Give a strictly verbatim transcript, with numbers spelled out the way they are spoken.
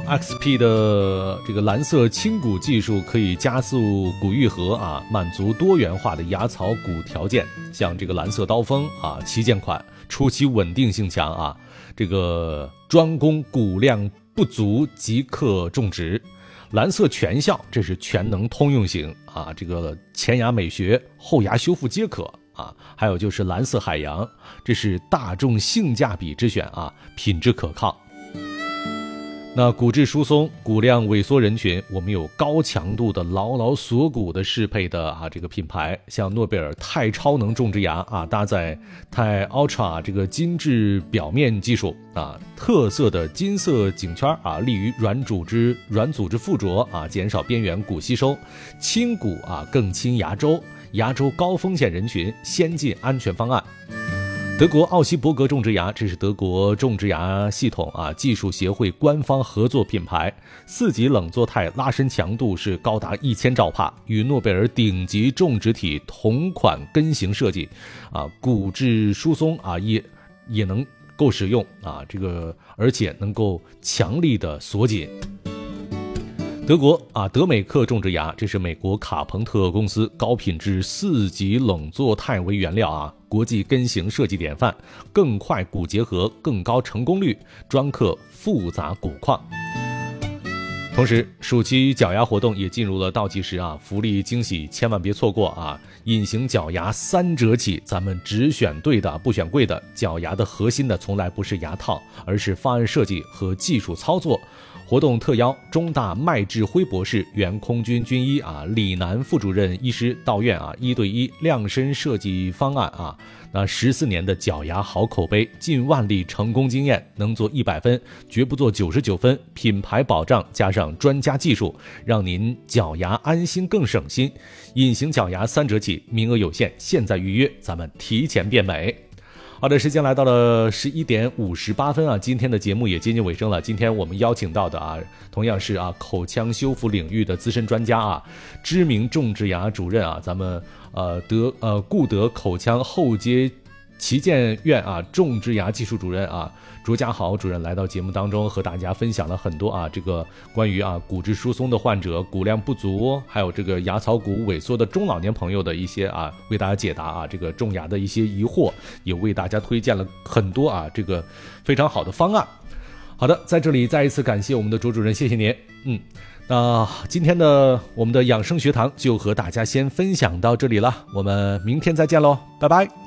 X P 的这个蓝色清骨技术可以加速骨愈合啊，满足多元化的牙槽骨条件。像这个蓝色刀锋啊，旗舰款，初期稳定性强啊，这个专攻骨量不足即刻种植。蓝色全效，这是全能通用型啊，这个前牙美学、后牙修复皆可啊。还有就是蓝色海洋，这是大众性价比之选啊，品质可靠。那骨质疏松、骨量萎缩人群，我们有高强度的牢牢锁骨的适配的啊这个品牌，像诺贝尔钛超能种植牙啊，搭载钛 Ultra 这个精致表面技术啊，特色的金色颈圈啊，利于软组织软组织附着啊，减少边缘骨吸收，轻骨啊更轻牙周，牙周高风险人群先进安全方案。德国奥希伯格种植牙，这是德国种植牙系统啊技术协会官方合作品牌，四级冷作态拉伸强度是高达一千兆帕，与诺贝尔顶级种植体同款根型设计，啊，骨质疏松啊也也能够使用啊，这个而且能够强力的锁紧。德国啊，德美克种植牙，这是美国卡朋特公司高品质四级冷作态为原料啊，国际根型设计典范，更快骨结合，更高成功率，专克复杂骨况。同时，暑期脚牙活动也进入了倒计时啊，福利惊喜千万别错过啊！隐形脚牙三折起，咱们只选对的，不选贵的。脚牙的核心的从来不是牙套，而是方案设计和技术操作。活动特邀中大麦志辉博士、原空军军医啊李楠副主任医师到院啊，一对一量身设计方案啊。那十四年的脚牙好口碑，近万例成功经验，能做一百分，绝不做九十九分，品牌保障加上专家技术，让您脚牙安心更省心。隐形脚牙三折起，名额有限，现在预约，咱们提前变美。好的，时间来到了十一点五十八分啊，今天的节目也接近尾声了。今天我们邀请到的啊，同样是啊口腔修复领域的资深专家啊，知名种植牙主任啊，咱们呃德呃固德口腔后街旗舰院啊种植牙技术主任啊卓家豪主任来到节目当中，和大家分享了很多啊这个关于啊骨质疏松的患者、骨量不足，还有这个牙槽骨萎缩的中老年朋友的一些啊为大家解答啊这个种牙的一些疑惑，也为大家推荐了很多啊这个非常好的方案。好的，在这里再一次感谢我们的卓主任，谢谢您。嗯，那今天的我们的养生学堂就和大家先分享到这里了，我们明天再见喽，拜拜。